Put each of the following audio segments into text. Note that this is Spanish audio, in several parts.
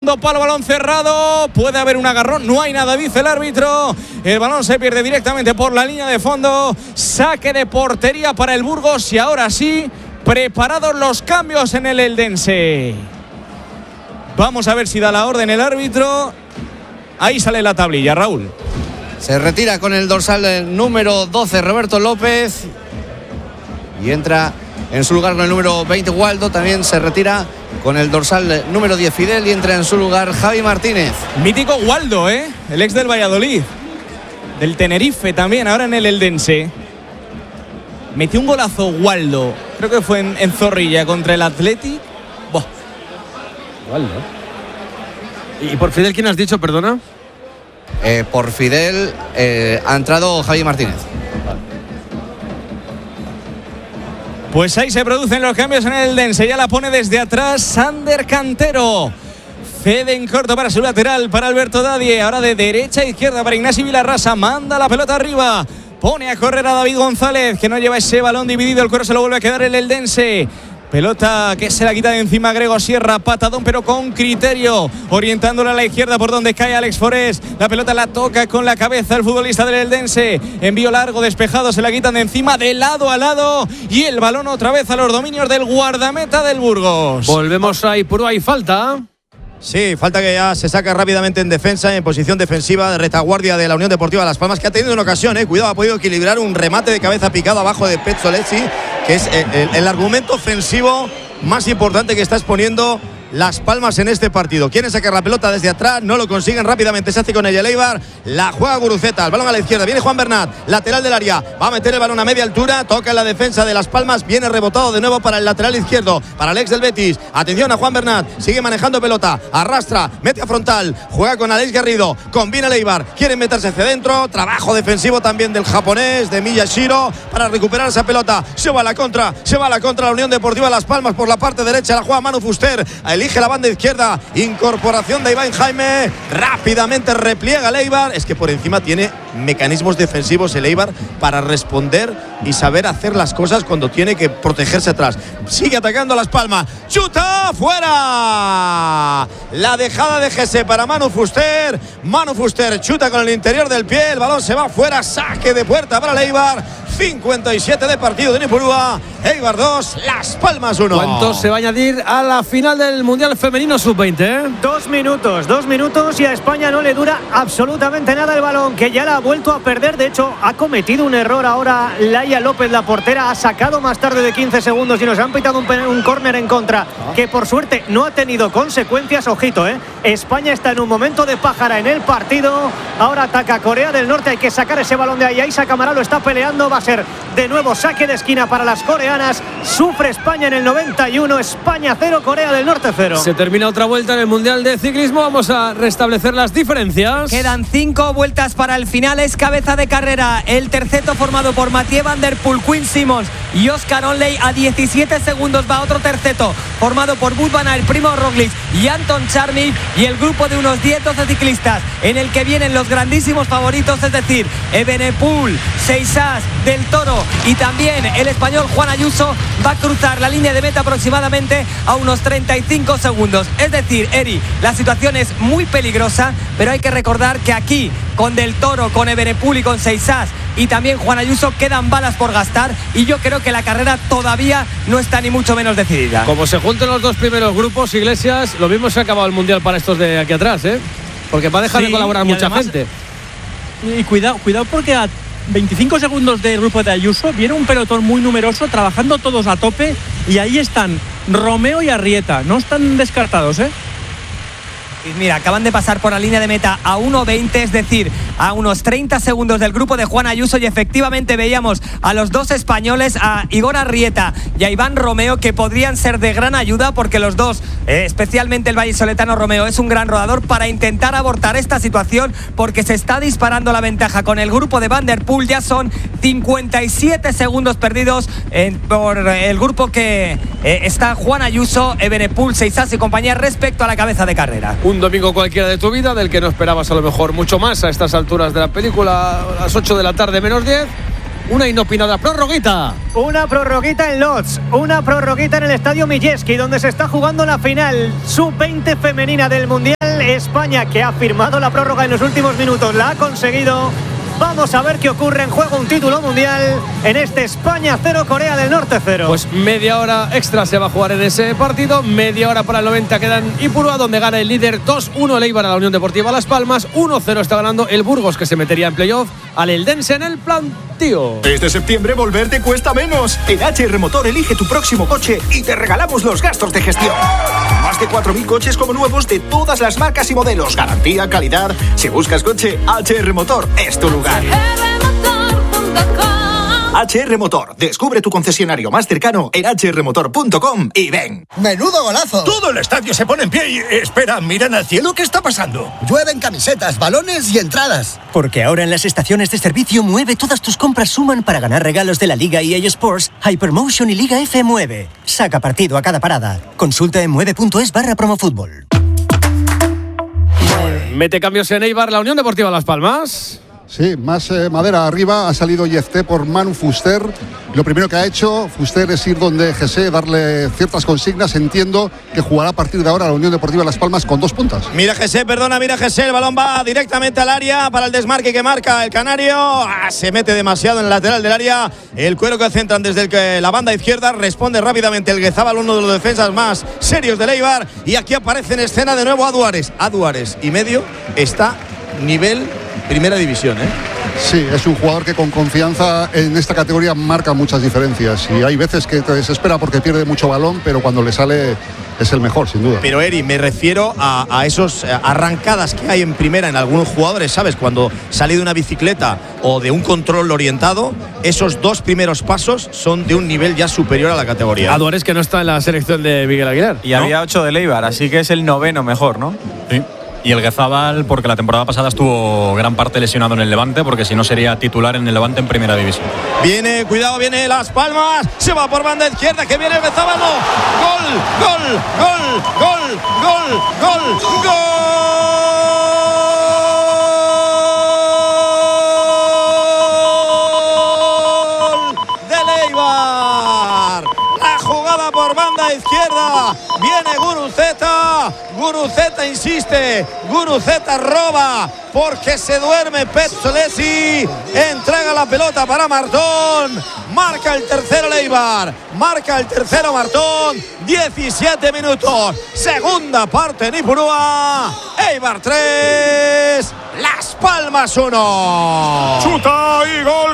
Palo, balón cerrado, puede haber un agarrón, no hay nada, dice el árbitro. El balón se pierde directamente por la línea de fondo. Saque de portería para el Burgos y ahora sí, preparados los cambios en el Eldense. Vamos a ver si da la orden el árbitro. Ahí sale la tablilla, Raúl. Se retira con el dorsal número 12 Roberto López y entra en su lugar con el número 20 Waldo. También se retira con el dorsal número 10 Fidel y entra en su lugar Javi Martínez. Mítico Waldo, el ex del Valladolid, del Tenerife también, ahora en el Eldense. Metió un golazo Waldo, creo que fue en Zorrilla contra el Athletic. Buah. Waldo. ¿Y por Fidel quién has dicho, perdona? Por Fidel ha entrado Javi Martínez. Pues ahí se producen los cambios en el Eldense. Ya la pone desde atrás Sander Cantero. Cede en corto para su lateral, para Alberto Dadie. Ahora de derecha a izquierda para Ignasi Vilarrasa. Manda la pelota arriba. Pone a correr a David González, que no lleva ese balón dividido. El cuero se lo vuelve a quedar el Eldense. Pelota que se la quita de encima Grego Sierra, patadón pero con criterio, orientándola a la izquierda por donde cae Alex Forés. La pelota la toca con la cabeza el futbolista del Eldense. Envío largo, despejado, se la quitan de encima de lado a lado y el balón otra vez a los dominios del guardameta del Burgos. Volvemos a Ipurúa y falta. Sí, falta que ya se saca rápidamente en defensa, en posición defensiva de retaguardia de la Unión Deportiva Las Palmas, que ha tenido una ocasión, cuidado, ha podido equilibrar un remate de cabeza picado abajo de Pezzolesi, que es el argumento ofensivo más importante que está exponiendo Las Palmas en este partido. Quieren sacar la pelota desde atrás, no lo consiguen, rápidamente se hace con ella el Eibar, la juega Guruceta, el balón a la izquierda, viene Juan Bernat, lateral del área, va a meter el balón a media altura, toca en la defensa de Las Palmas, viene rebotado de nuevo para el lateral izquierdo, para el ex del Betis. Atención a Juan Bernat, sigue manejando pelota, arrastra, mete a frontal, juega con Alex Garrido, combina el Eibar, quieren meterse hacia adentro, trabajo defensivo también del japonés, de Miyashiro, para recuperar esa pelota, se va a la contra la Unión Deportiva Las Palmas por la parte derecha, la juega Manu Fuster, elige la banda izquierda, incorporación de Iván Jaime, rápidamente repliega el Eibar. Es que por encima tiene mecanismos defensivos el Eibar para responder y saber hacer las cosas cuando tiene que protegerse atrás. Sigue atacando a Las Palmas, chuta, fuera, la dejada de Gese para Manu Fuster chuta con el interior del pie, el balón se va fuera, saque de puerta para el Eibar. 57 de partido de Ipurúa, Eibar 2, Las Palmas 1. ¿Cuánto se va a añadir a la final del Mundial Femenino Sub-20? 2 minutos y a España no le dura absolutamente nada el balón, que ya la ha vuelto a perder. De hecho, ha cometido un error ahora Laia López, la portera, ha sacado más tarde de 15 segundos y nos han pitado un córner en contra, que por suerte no ha tenido consecuencias. Ojito, España está en un momento de pájara en el partido. Ahora ataca Corea del Norte, hay que sacar ese balón de ahí. Isa Camará lo está peleando, va a ser de nuevo saque de esquina para las coreanas. Sufre España en el 91, España 0, Corea del Norte 0. Se termina otra vuelta en el Mundial de Ciclismo. Vamos a restablecer las diferencias. Quedan 5 vueltas para el final. Es cabeza de carrera el terceto, formado por Mathieu Van Der Poel, Quinn Simmons y Oscar Onley. A 17 segundos va otro terceto, formado por Wout van Aert, Primo Roglic y Anton Charny, y el grupo de unos 10-12 ciclistas en el que vienen los grandísimos favoritos, es decir, Evenepoel, Seixas, Del Toro y también el español Juan Ayuso. Va a cruzar la línea de meta aproximadamente a unos 35 segundos. Es decir, Eri, la situación es muy peligrosa, pero hay que recordar que aquí, con Del Toro, con Evenepoel y con Seixas y también Juan Ayuso, quedan balas por gastar, y yo creo que la carrera todavía no está ni mucho menos decidida. Como se junten los dos primeros grupos, Iglesias, lo mismo se ha acabado el Mundial para estos de aquí atrás, porque va a dejar de colaborar mucha gente. Y cuidado porque a 25 segundos del grupo de Ayuso viene un pelotón muy numeroso, trabajando todos a tope, y ahí están Romeo y Arrieta, no están descartados, Mira, acaban de pasar por la línea de meta a 1.20, es decir, a unos 30 segundos del grupo de Juan Ayuso, y efectivamente veíamos a los dos españoles, a Igor Arrieta y a Iván Romeo, que podrían ser de gran ayuda, porque los dos, especialmente el vallisoletano Romeo, es un gran rodador, para intentar abortar esta situación, porque se está disparando la ventaja con el grupo de Van Der Poel. Ya son 57 segundos perdidos por el grupo que está Juan Ayuso, Evenepoel, Seixas y compañía respecto a la cabeza de carrera. Un domingo cualquiera de tu vida, del que no esperabas a lo mejor mucho más a estas alturas de la película, a las 8 de la tarde menos 10. Una inopinada prorroguita. Una prorroguita en Lodz, una prorroguita en el estadio Milleski, donde se está jugando la final sub-20 femenina del Mundial. España, que ha firmado la prórroga en los últimos minutos, la ha conseguido. Vamos a ver qué ocurre. En juego un título mundial en este España 0, Corea del Norte 0. Pues media hora extra se va a jugar en ese partido. Media hora para el 90 queda en Ipurúa, donde gana el líder 2-1 el Eibar a la Unión Deportiva Las Palmas. 1-0 está ganando el Burgos, que se metería en playoff al Eldense en el plantío. Desde septiembre volver te cuesta menos. En HR Motor elige tu próximo coche y te regalamos los gastos de gestión. Más de 4.000 coches como nuevos de todas las marcas y modelos. Garantía, calidad. Si buscas coche, HR Motor es tu lugar. HR Motor. Descubre tu concesionario más cercano en hrmotor.com y ven. ¡Menudo golazo! Todo el estadio se pone en pie y... Espera, miran al cielo, ¿qué está pasando? Llueven camisetas, balones y entradas. Porque ahora en las estaciones de servicio Mueve todas tus compras suman para ganar regalos de la Liga EA Sports, Hypermotion y Liga F Mueve. Saca partido a cada parada. Consulta en mueve.es/promofútbol. Mete cambios en Eibar, la Unión Deportiva Las Palmas. Sí, más madera arriba, ha salido Yefté por Manu Fuster. Lo primero que ha hecho Fuster es ir donde Jesse, darle ciertas consignas. Entiendo que jugará a partir de ahora la Unión Deportiva Las Palmas con 2 puntas. Mira Jesse, el balón va directamente al área para el desmarque que marca el canario. Se mete demasiado en el lateral del área. El cuero que centran desde la banda izquierda. Responde rápidamente el Guezábal, uno de los defensas más serios del Eibar. Y aquí aparece en escena de nuevo Aduares. Aduares y medio está nivel Primera División, ¿eh? Sí, es un jugador que con confianza en esta categoría marca muchas diferencias. Y hay veces que te desespera porque pierde mucho balón, pero cuando le sale es el mejor, sin duda. Pero Eri, me refiero a esos arrancadas que hay en primera en algunos jugadores, ¿sabes? Cuando sale de una bicicleta o de un control orientado, esos 2 primeros pasos son de un nivel ya superior a la categoría. Aduares, que no está en la selección de Miguel Aguilar. Y había 8 de Eibar, así que es el 9º mejor, ¿no? Sí. Y el Guezábal, porque la temporada pasada estuvo gran parte lesionado en el Levante, porque si no sería titular en el Levante en Primera División. Viene, cuidado, viene Las Palmas, se va por banda izquierda, que viene el Guezábal, no. ¡Gol! ¡Del Eibar! La jugada por banda izquierda, viene Guruceta insiste, Guruceta roba porque se duerme Pezzolesi, entrega la pelota para Martón, marca el tercero Eibar, marca el tercero Martón, 17 minutos, segunda parte en Ipurúa, Eibar 3, Las Palmas 1. Chuta y gol,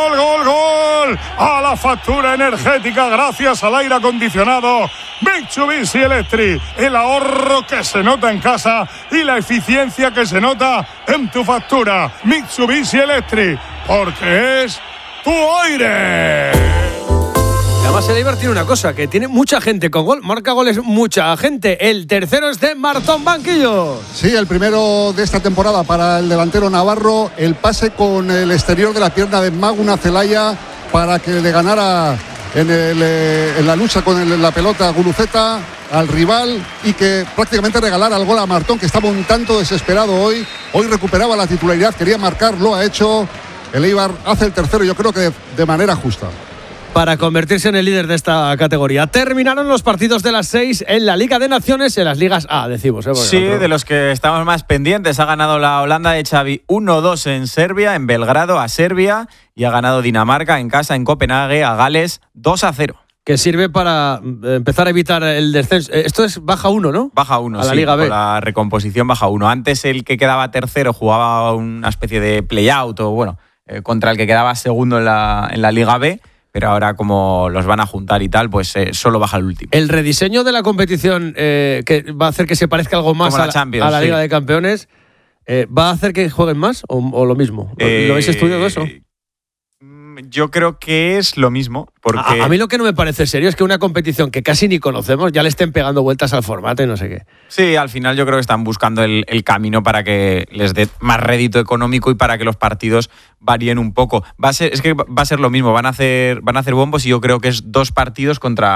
a la factura energética gracias al aire acondicionado Mitsubishi Electric, el ahorro que se nota en casa y la eficiencia que se nota en tu factura. Mitsubishi Electric, porque es tu aire. Además el Eibar tiene una cosa, que tiene mucha gente con gol, marca goles mucha gente. El tercero es de Martón Banquillo. Sí, el primero de esta temporada para el delantero navarro, el pase con el exterior de la pierna de Maguna Zelaya para que le ganara en la lucha con la pelota Guruceta al rival y que prácticamente regalara el gol a Martón, que estaba un tanto desesperado hoy recuperaba la titularidad, quería marcar, lo ha hecho. El Eibar hace el tercero, yo creo que de manera justa, para convertirse en el líder de esta categoría. Terminaron los partidos de las 6 en la Liga de Naciones, en las ligas A, decimos. Sí, de los que estamos más pendientes. Ha ganado la Holanda de Xavi 1-2 en Serbia, en Belgrado a Serbia, y ha ganado Dinamarca en casa en Copenhague a Gales 2-0. Que sirve para empezar a evitar el descenso. Esto es baja 1, ¿no? Baja 1, a la Liga B. Con la recomposición baja 1. Antes el que quedaba tercero jugaba una especie de play-out o contra el que quedaba segundo en la Liga B. Pero ahora, como los van a juntar y tal, pues solo baja el último. El rediseño de la competición que va a hacer que se parezca algo más a la Liga de Campeones, ¿va a hacer que jueguen más o lo mismo? ¿Lo habéis estudiado eso? Yo creo que es lo mismo. Porque a mí lo que no me parece serio es que una competición que casi ni conocemos ya le estén pegando vueltas al formato y no sé qué. Sí, al final yo creo que están buscando el camino para que les dé más rédito económico y para que los partidos varíen un poco. Va a ser lo mismo, van a hacer bombos y yo creo que es 2 partidos contra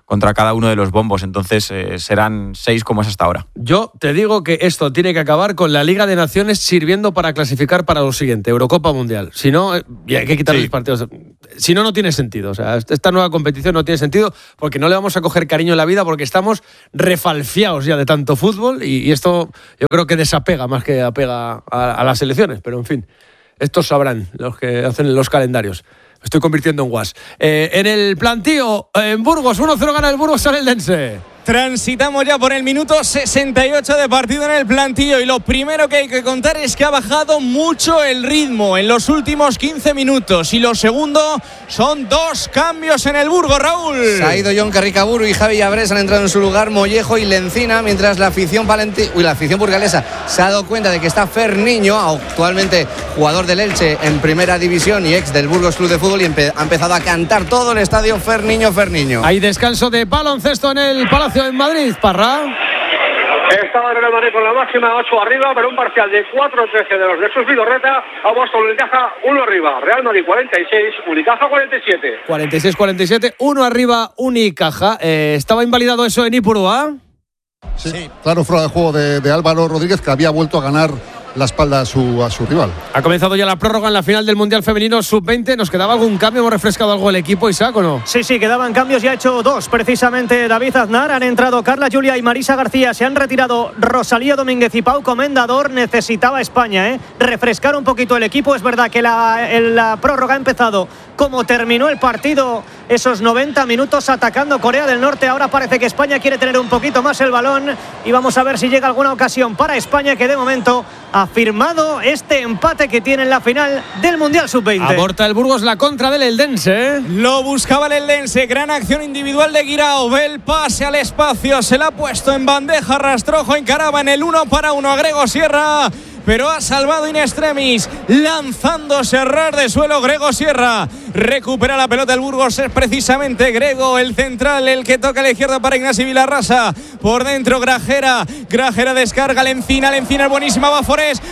contra cada uno de los bombos. Entonces serán 6 como es hasta ahora. Yo te digo que esto tiene que acabar con la Liga de Naciones sirviendo para clasificar para lo siguiente, Eurocopa Mundial. Si no, hay que quitar los partidos. Si no, no tiene sentido. O sea, esta nueva competición no tiene sentido porque no le vamos a coger cariño en la vida porque estamos refalfiados ya de tanto fútbol y esto yo creo que desapega más que apega a las selecciones. Pero en fin, estos sabrán los que hacen los calendarios. Me estoy convirtiendo en guas. En el plantío, en Burgos, 1-0 gana el Burgos al Eldense. Transitamos ya por el minuto 68 de partido en el plantillo y lo primero que hay que contar es que ha bajado mucho el ritmo en los últimos 15 minutos y lo segundo son 2 cambios en el Burgos, Raúl. Se ha ido Jon Carricaburu y Javi Llabrés, han entrado en su lugar Mollejo y Lencina, mientras la afición burgalesa se ha dado cuenta de que está Ferniño, actualmente jugador del Elche en primera división y ex del Burgos Club de Fútbol, y ha empezado a cantar todo el estadio Ferniño, Ferniño. Hay descanso de baloncesto en el Palacio en Madrid, Parra. Estaba el Real Madrid con la máxima 8 arriba, pero un parcial de 4-13 de los de Jesús Vidorreta ha puesto Unicaja 1 arriba. Real Madrid 46, Unicaja 47. 46-47, 1 arriba Unicaja. ¿Estaba invalidado eso en Ipurúa? Sí, claro, fuera de juego de Álvaro Rodríguez, que había vuelto a ganar la espalda a su rival. Ha comenzado ya la prórroga en la final del Mundial Femenino Sub-20. ¿Nos quedaba algún cambio? ¿Hemos refrescado algo el equipo, Isaac, o no? Sí, quedaban cambios y ha hecho 2. Precisamente David Aznar. Han entrado Carla Julia y Marisa García. Se han retirado Rosalía Domínguez y Pau Comendador. Necesitaba España, refrescar un poquito el equipo. Es verdad que la prórroga ha empezado como terminó el partido, esos 90 minutos atacando Corea del Norte. Ahora parece que España quiere tener un poquito más el balón y vamos a ver si llega alguna ocasión para España, que de momento ha firmado este empate que tiene en la final del Mundial Sub-20. Aborta el Burgos la contra del Eldense. Lo buscaba el Eldense, gran acción individual de Guirao, ve el pase al espacio, se la ha puesto en bandeja, Rastrojo encaraba en el 1-1 a Grego Sierra, pero ha salvado in extremis, lanzándose a ras de suelo Grego Sierra. Recupera la pelota el Burgos, es precisamente Grego, el central, el que toca a la izquierda para Ignasi Vilarrasa. Por dentro Grajera descarga, Lencina es buenísima, va Forés,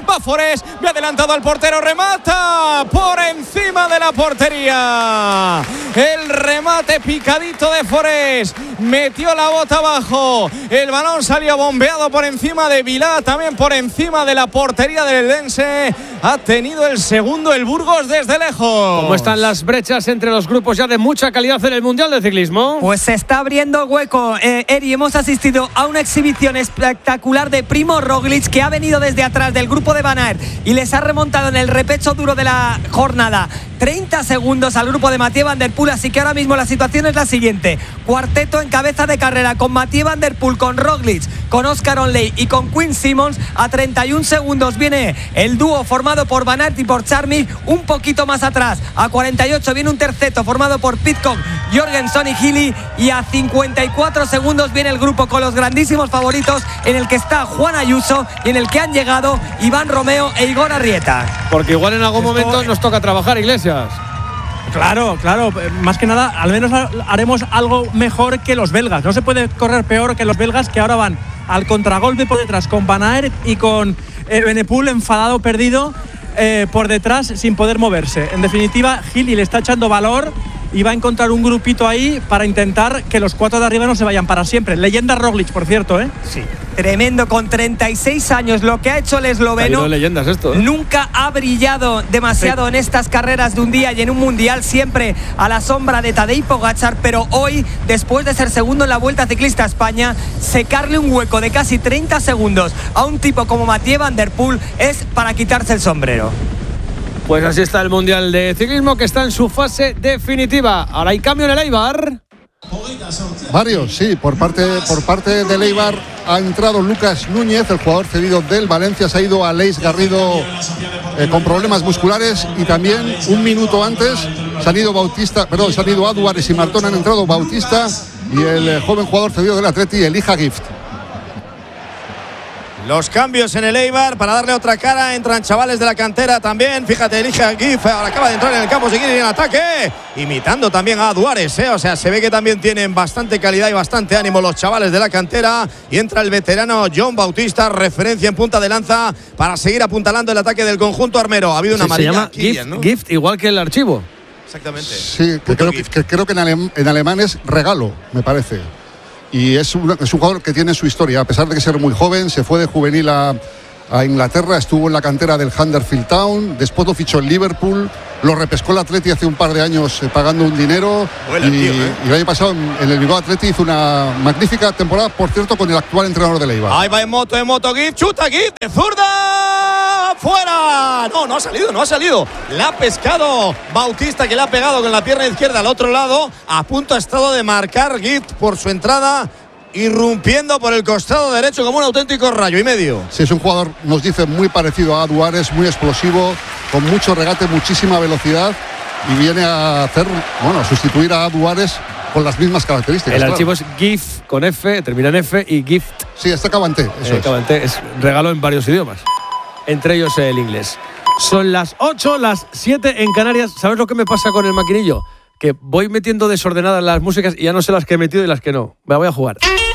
ve adelantado al portero, remata por encima de la portería. El remate picadito de Forés, metió la bota abajo, el balón salió bombeado por encima de Vilá, también por encima de la portería del Eldense. Ha tenido el segundo el Burgos desde lejos. ¿Cómo están las brechas entre los grupos ya de mucha calidad en el Mundial de Ciclismo? Pues se está abriendo hueco, Eri. Hemos asistido a una exhibición espectacular de Primo Roglic, que ha venido desde atrás del grupo de Van Aert y les ha remontado en el repecho duro de la jornada 30 segundos al grupo de Mathieu Van Der Poel. Así que ahora mismo la situación es la siguiente: cuarteto en cabeza de carrera con Mathieu Van Der Poel, con Roglic, con Oscar Onley y con Quinn Simmons. A 31 segundos viene el dúo formado por Van Aert y por Charmy. Un poquito más atrás, a 48, viene un terceto formado por Pidcock, Jorgenson y Healy, y a 54 segundos viene el grupo con los grandísimos favoritos, en el que está Juan Ayuso y en el que han llegado Iván Romeo e Igor Arrieta. Porque igual en algún momento nos toca trabajar, Iglesias. Claro, más que nada, al menos haremos algo mejor que los belgas. No se puede correr peor que los belgas, que ahora van al contragolpe por detrás con Van Aert y con Benepul enfadado, perdido por detrás sin poder moverse. En definitiva, Gili le está echando valor y va a encontrar un grupito ahí para intentar que los 4 de arriba no se vayan para siempre. Leyenda Roglic, por cierto, Sí, tremendo, con 36 años, lo que ha hecho el esloveno. Leyendas esto, Nunca ha brillado demasiado en estas carreras de un día y en un mundial, siempre a la sombra de Tadej Pogačar, pero hoy, después de ser segundo en la Vuelta Ciclista a España, secarle un hueco de casi 30 segundos a un tipo como Mathieu Van Der Poel es para quitarse el sombrero. Pues así está el Mundial de Ciclismo, que está en su fase definitiva. Ahora hay cambio en el Eibar. Varios, sí, por parte del Eibar ha entrado Lucas Núñez, el jugador cedido del Valencia. Se ha ido a Leis Garrido con problemas musculares, y también un minuto antes se han ido Aduares y Martón, han entrado Bautista y el joven jugador cedido del Atleti, Elijah Gift. Los cambios en el Eibar para darle otra cara. Entran chavales de la cantera también. Fíjate, Elijah Gift ahora acaba de entrar en el campo, seguir en el ataque, imitando también a Duárez, O sea, se ve que también tienen bastante calidad y bastante ánimo los chavales de la cantera. Y entra el veterano John Bautista, referencia en punta de lanza, para seguir apuntalando el ataque del conjunto armero. Ha habido una amarilla. Se llama Gift, igual que el archivo. Exactamente. Sí, creo que en alemán es regalo, me parece. Y es un jugador que tiene su historia, a pesar de que ser muy joven, se fue de juvenil a Inglaterra, estuvo en la cantera del Huddersfield Town, después lo fichó en Liverpool, lo repescó el Atleti hace un par de años pagando un dinero. Y el año pasado en el Bilbao Atleti hizo una magnífica temporada, por cierto, con el actual entrenador de Eibar. Ahí va en moto, Gift, chuta Gift, de zurda, fuera. No ha salido. La ha pescado Bautista, que le ha pegado con la pierna izquierda al otro lado. A punto ha estado de marcar Gift por su entrada, irrumpiendo por el costado derecho como un auténtico rayo y medio. Sí, es un jugador, nos dice, muy parecido a Duárez, muy explosivo, con mucho regate, muchísima velocidad, y viene a sustituir a Duárez con las mismas características. El archivo es GIF con F, termina en F, y Gift. Sí, está Cabanté. Cabanté es regalo en varios idiomas, entre ellos el inglés. Son las 8, las 7 en Canarias. ¿Sabes lo que me pasa con el maquinillo? Que voy metiendo desordenadas las músicas y ya no sé las que he metido y las que no. Me la voy a jugar.